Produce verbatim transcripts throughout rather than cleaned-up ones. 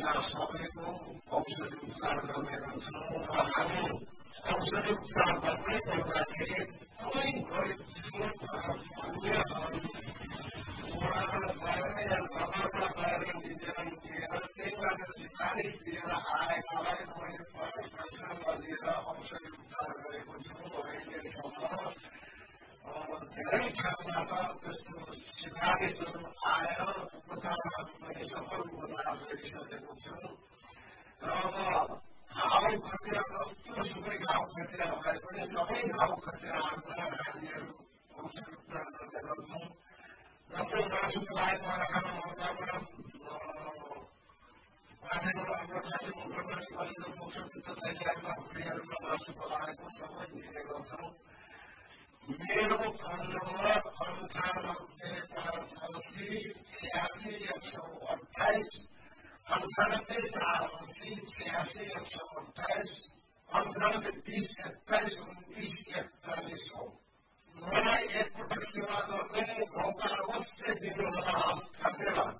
सबैको औषधि उपचार गर्ने गर्छौँ र हामी औषधि उपचार गर्दै गर्दाखेरि कुनै गरिब नगरका गएर निवेदन दिएर त्यहीबाट सिफारिस दिएर आएकालाई मैले पैसा लिएर औषधि उपचार गरेको छु। अहिलेसम्म धेरै ठाउँबाट त्यस्तो सिफारिसहरू आएर उपचारमा मैले सफल उपचार गरिसकेको छु र अब घाउ खटिरा जस्तोसुकै घाउ खटिराहरूलाई पनि सबै घाउ खटिराहरूलाई हामीहरू औषधि उपचार गर्ने गर्छौँ। जस्तै मासुको लागि खाना भन्दामा माछाको अङ्गठाली मुखलाई कलिलो मुखसुक्त छैलिएका हुनेहरूमा मासु पलाएको सबै दिने गर्छौँ। मेरो फोन नम्बर अन्ठानब्बे पाँच असी छ्यासी एक सौ अठाइस अन्ठानब्बे चार असी छ्यासी एक सौ अठाइस अन्ठानब्बे बिस एक्काइस उन्तिस एकचालिस हो। मलाई एकपटक सेवा गर्ने मौका अवश्य दिनुहोला। धन्यवाद।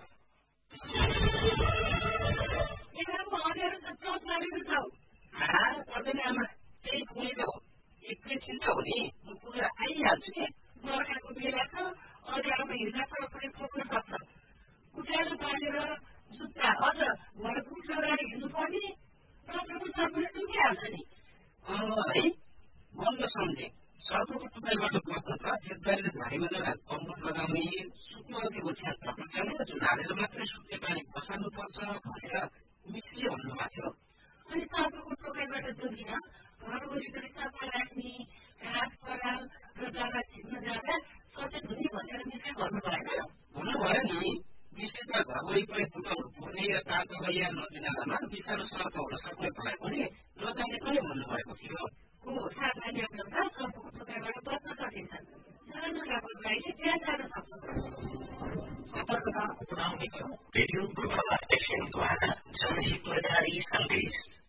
एकैछिन त हो नि म पुरा आइहाल्छु कि बर्खाको बेला छ अँध्यारोमा हिँड्न पनि पुग्न सक्छ। उज्यालो पारेर जुत्ता अझ घर पुग्न गाडी हिँड्नुपर्ने रथको चक्कर टुकिहाल्छ नि है बन्द सम्झे सडकको टुक्राबाट बस्छ त एकबारले भाइमा जग्गा कम्फर्ट लगाउने सुत्नु अघि ओछ्या झपट्याउने झुलालेर मात्रै सुत्ने पानी बसाल्नुपर्छ भनेर मिसले भन्नुभएको थियो। अनि सडकको टोकाइबाट जोगिन घर वरिपरि सफा राख्ने घाँस पराल र जग्गा छिर्न जाँदा सचेत हुने भनेर मिसले भन्नु भएन भन्नु भयो नि। मिसले त घर वरिपरि फुटहरू पुर्ने या तातो गैया नदीनालामा विषालु सडक हुन सक्ने भए पनि नजाने पनि भन्नुभएको थियो। हो सावधानी अप्नाउँदा सडकको टोकाइबाट बस्न सकिन्छ। जनताको गाईले ज्यान जान सक्छ। सतर्कता अपनाउने रेडियो पूर्वाधार एफएमद्वारा जनहितको जारी सन्देश।